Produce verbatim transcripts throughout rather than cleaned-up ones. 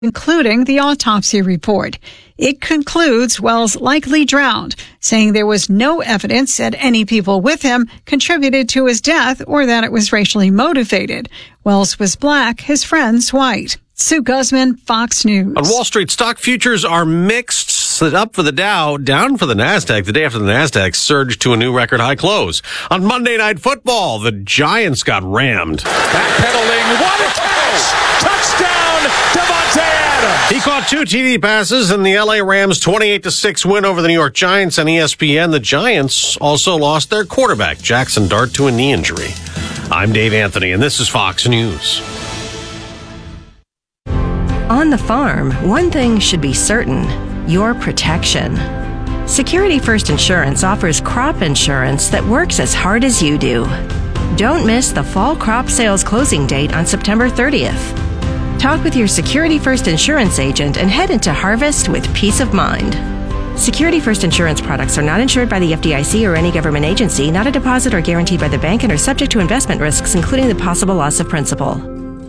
including the autopsy report. It concludes Wells likely drowned, saying there was no evidence that any people with him contributed to his death or that it was racially motivated. Wells was black, his friends white. Sue Guzman, Fox News. On Wall Street, stock futures are mixed. Up for the Dow, down for the NASDAQ, the day after the NASDAQ surged to a new record high close. On Monday Night Football, the Giants got rammed. Backpedaling, what a catch! Touchdown, Davante Adams! He caught two T D passes in the L A Rams' twenty-eight to six win over the New York Giants on E S P N. The Giants also lost their quarterback, Jackson Dart, to a knee injury. I'm Dave Anthony, and this is Fox News. On the farm, one thing should be certain: your protection. Security First Insurance offers crop insurance that works as hard as you do. Don't miss the fall crop sales closing date on September thirtieth. Talk with your Security First Insurance agent and head into harvest with peace of mind. Security First Insurance products are not insured by the F D I C or any government agency, not a deposit or guaranteed by the bank, and are subject to investment risks, including the possible loss of principal.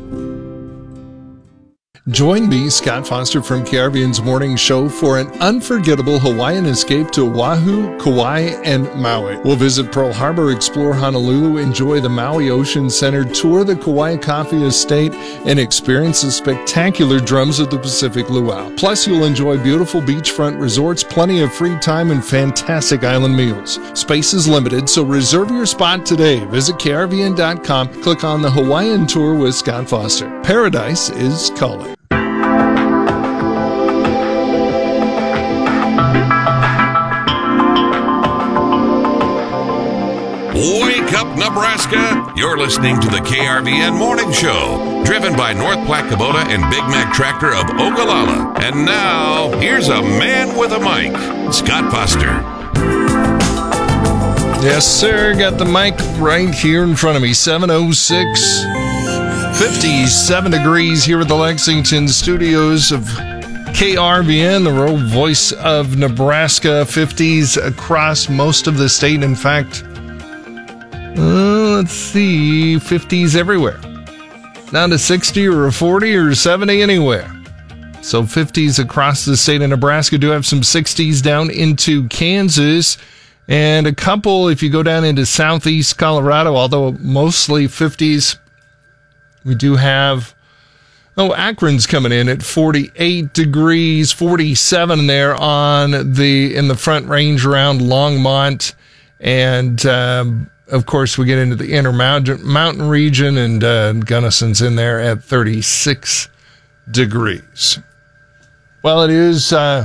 Join me, Scott Foster from K R V N's Morning Show, for an unforgettable Hawaiian escape to Oahu, Kauai, and Maui. We'll visit Pearl Harbor, explore Honolulu, enjoy the Maui Ocean Center, tour the Kauai Coffee Estate, and experience the spectacular drums of the Pacific Luau. Plus, you'll enjoy beautiful beachfront resorts, plenty of free time, and fantastic island meals. Space is limited, so reserve your spot today. Visit K R V N dot com, click on the Hawaiian Tour with Scott Foster. Paradise is calling. Wake up, Nebraska! You're listening to the K R V N Morning Show, driven by North Platte Kubota and Big Mac Tractor of Ogallala. And now, here's a man with a mic, Scott Foster. Yes, sir. Got the mic right here in front of me. seven oh six, fifty-seven degrees here at the Lexington studios of K R V N, the rural voice of Nebraska. fifties across most of the state. In fact, Uh, let's see, fifties everywhere. Down to sixty or a forty or seventy anywhere. So fifties across the state of Nebraska. Do have some sixties down into Kansas. And a couple, if you go down into southeast Colorado, although mostly fifties, we do have, oh, Akron's coming in at forty-eight degrees, forty-seven there on the, in the Front Range around Longmont. And, um, of course, we get into the inner mountain, mountain region, and uh, Gunnison's in there at thirty-six degrees. Well, it is uh,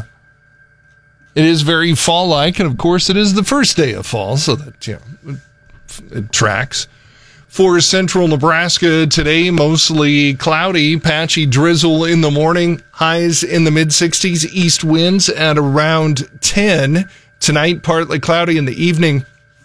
it is very fall-like, and of course, it is the first day of fall, so that, you know, it, it tracks. For central Nebraska today, mostly cloudy, patchy drizzle in the morning, highs in the mid-sixties, east winds at around ten. Tonight, partly cloudy in the evening.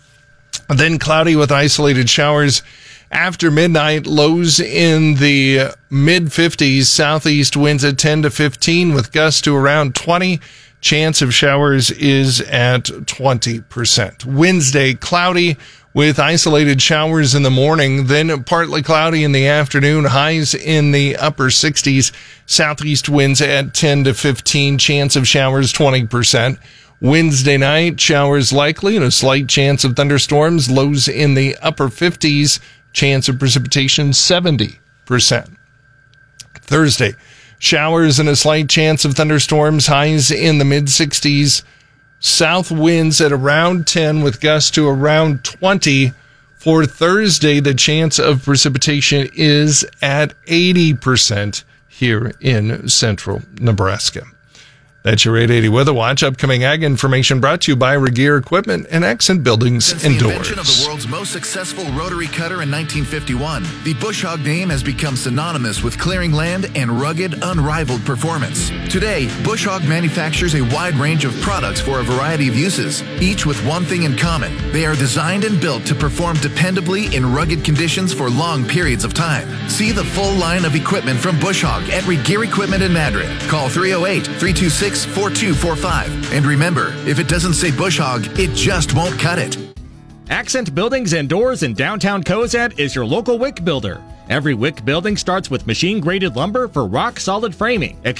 Then cloudy with isolated showers after midnight, lows in the mid-fifties, southeast winds at ten to fifteen with gusts to around twenty. Chance of showers is at twenty percent. Wednesday, cloudy with isolated showers in the morning, then partly cloudy in the afternoon, highs in the upper sixties, southeast winds at ten to fifteen, chance of showers twenty percent. Wednesday night, showers likely and a slight chance of thunderstorms, lows in the upper fifties, chance of precipitation seventy percent. Thursday, showers and a slight chance of thunderstorms, highs in the mid-sixties, south winds at around ten with gusts to around twenty. For Thursday, the chance of precipitation is at eighty percent here in central Nebraska. That's your eight eighty Weather Watch. Upcoming ag information brought to you by Regeer Equipment and Accent Buildings Since and the Doors. invention of the world's most successful rotary cutter in nineteen fifty-one, the Bush Hog name has become synonymous with clearing land and rugged, unrivaled performance. Today, Bush Hog manufactures a wide range of products for a variety of uses, each with one thing in common. They are designed and built to perform dependably in rugged conditions for long periods of time. See the full line of equipment from Bush Hog at Regeer Equipment in Madrid. Call three oh eight, three two six, four two four five. And remember, if it doesn't say Bush Hog, it just won't cut it. Accent Buildings and Doors in downtown Cozad is your local W I C builder. Every W I C building starts with machine-graded lumber for rock-solid framing.